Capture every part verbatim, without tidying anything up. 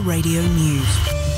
Radio News.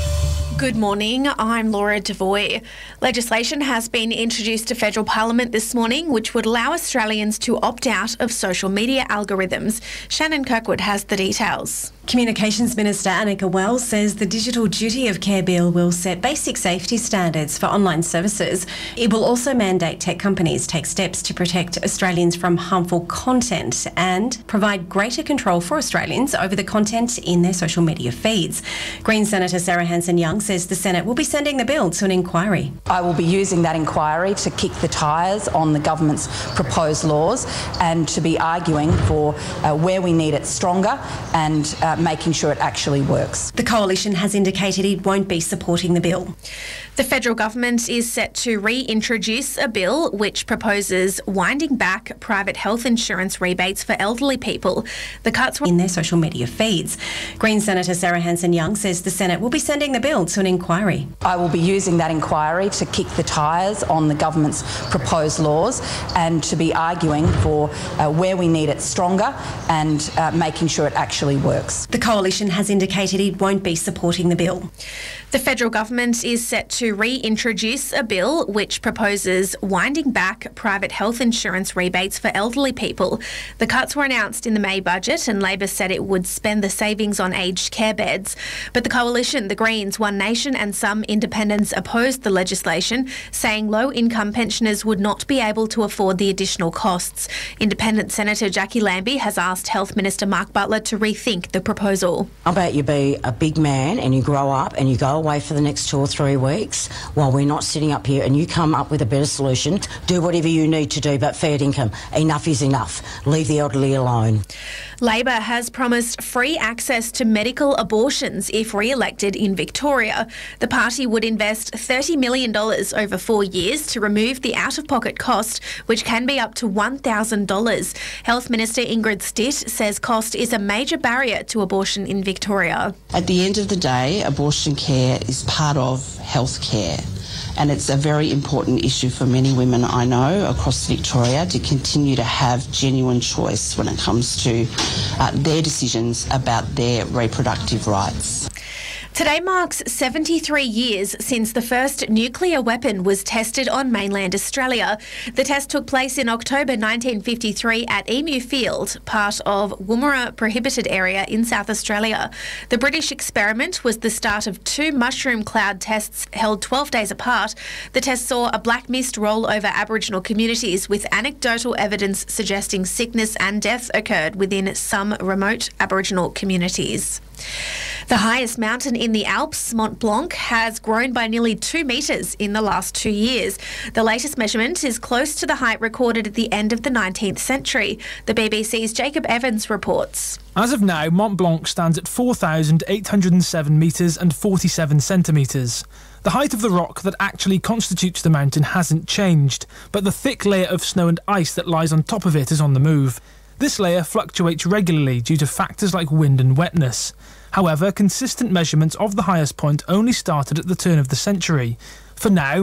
Good morning, I'm Laura Devoy. Legislation has been introduced to federal parliament this morning which would allow Australians to opt out of social media algorithms. Shannon Kirkwood has the details. Communications Minister Annika Wells says the Digital Duty of Care Bill will set basic safety standards for online services. It will also mandate tech companies take steps to protect Australians from harmful content and provide greater control for Australians over the content in their social media feeds. Green Senator Sarah Hanson-Young says the Senate will be sending the bill to an inquiry. I will be using that inquiry to kick the tyres on the government's proposed laws and to be arguing for uh, where we need it stronger and uh, making sure it actually works. The Coalition has indicated it won't be supporting the bill. The federal government is set to reintroduce a bill which proposes winding back private health insurance rebates for elderly people. The cuts were in their social media feeds. Green Senator Sarah Hanson-Young says the Senate will be sending the bill to an inquiry. I will be using that inquiry to kick the tyres on the government's proposed laws and to be arguing for uh, where we need it stronger and uh, making sure it actually works. The Coalition has indicated it won't be supporting the bill. The federal government is set to reintroduce a bill which proposes winding back private health insurance rebates for elderly people. The cuts were announced in the May budget and Labor said it would spend the savings on aged care beds. But the Coalition, the Greens, One Nation and some independents opposed the legislation, saying low-income pensioners would not be able to afford the additional costs. Independent Senator Jackie Lambie has asked Health Minister Mark Butler to rethink the proposal. How about you be a big man and you grow up and you go away for the next two or three weeks while we're not sitting up here and you come up with a better solution. Do whatever you need to do, but fair income. Enough is enough. Leave the elderly alone. Labor has promised free access to medical abortions if re-elected in Victoria. The party would invest thirty million dollars over four years to remove the out-of-pocket cost, which can be up to one thousand dollars. Health Minister Ingrid Stitt says cost is a major barrier to abortion in Victoria. At the end of the day, abortion care is part of health care. And it's a very important issue for many women I know across Victoria to continue to have genuine choice when it comes to uh, their decisions about their reproductive rights. Today marks seventy-three years since the first nuclear weapon was tested on mainland Australia. The test took place in October nineteen fifty-three at Emu Field, part of Woomera Prohibited Area in South Australia. The British experiment was the start of two mushroom cloud tests held twelve days apart. The test saw a black mist roll over Aboriginal communities with anecdotal evidence suggesting sickness and death occurred within some remote Aboriginal communities. The highest mountain in the Alps, Mont Blanc, has grown by nearly two metres in the last two years. The latest measurement is close to the height recorded at the end of the nineteenth century. The B B C's Jacob Evans reports. As of now, Mont Blanc stands at four thousand eight hundred seven metres and forty-seven centimetres. The height of the rock that actually constitutes the mountain hasn't changed, but the thick layer of snow and ice that lies on top of it is on the move. This layer fluctuates regularly due to factors like wind and wetness. However, consistent measurements of the highest point only started at the turn of the century. For now,